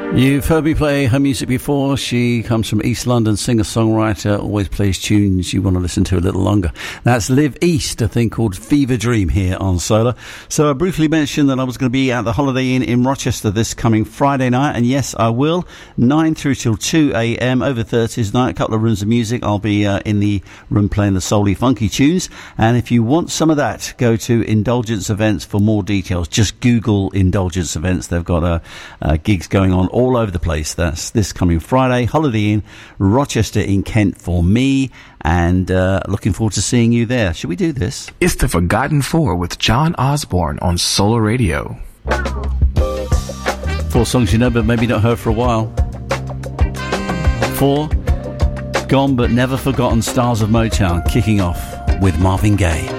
You've heard me play her music before. She comes from East London, singer-songwriter, always plays tunes you want to listen to a little longer. That's Live East, a thing called Fever Dream here on Solar. So I briefly mentioned that I was going to be at the Holiday Inn in Rochester this coming Friday night, and yes, I will. 9 through till 2 a.m. over 30s night, a couple of rooms of music. I'll be in the room playing the soul-y funky tunes, and if you want some of that, go to Indulgence Events for more details. Just Google Indulgence Events. They've got gigs going on all over the place. That's this coming Friday, Holiday Inn, Rochester in Kent for me, and looking forward to seeing you there. Should we do this? It's the Forgotten Four with John Osborne on Solar Radio. 4 songs you know but maybe not heard for a while. 4 gone but never forgotten stars of Motown, kicking off with Marvin Gaye.